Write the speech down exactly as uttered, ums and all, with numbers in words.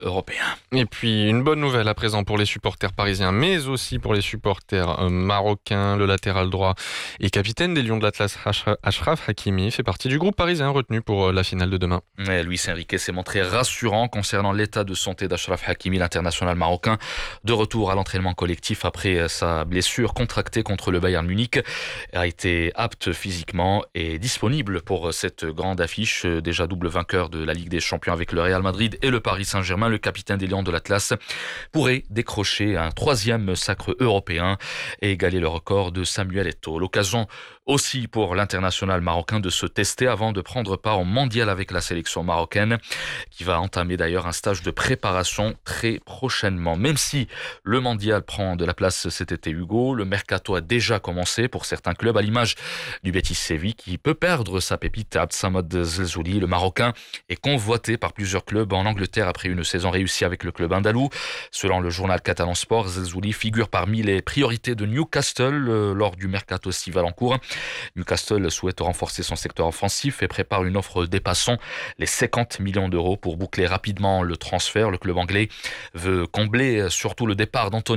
européen. Et puis une bonne nouvelle à présent pour les supporters parisiens, mais aussi pour les supporters euh, marocains. Le latéral droit et capitaine des Lions de l'Atlas, Achraf Hakimi, fait partie du groupe parisien retenu pour euh, la finale de demain. Et Luis Enrique s'est montré rassurant concernant l'état de santé d'Achraf Hakimi, l'international marocain, de retour à l'entraînement collectif après sa blessure contractée contre le Bayern Munich, a été apte physiquement et disponible pour cette grande affiche. Déjà double vainqueur de la Ligue des Champions avec le Real Madrid et le Paris Saint-Germain, le capitaine des Lions de l'Atlas pourrait décrocher un troisième sacre européen et égaler le record de Samuel Eto'o. L'occasion aussi pour l'international marocain de se tester avant de prendre part au mondial avec la sélection marocaine, qui va entamer d'ailleurs un stage de préparation très prochainement. Même si le mondial prend de la place cet été, Hugo, le mercato a déjà commencé pour certains clubs, à l'image du Betis Séville, qui peut perdre sa pépite Abdsamad Zelzouli. Le Marocain est convoité par plusieurs clubs en Angleterre après une saison réussie avec le club andalou. Selon le journal catalan Sport, Zelzouli figure parmi les priorités de Newcastle euh, lors du mercato estival en cours. Newcastle souhaite renforcer son secteur offensif et prépare une offre dépassant les cinquante millions d'euros pour boucler rapidement le transfert. Le club anglais veut combler surtout le départ d'Anthony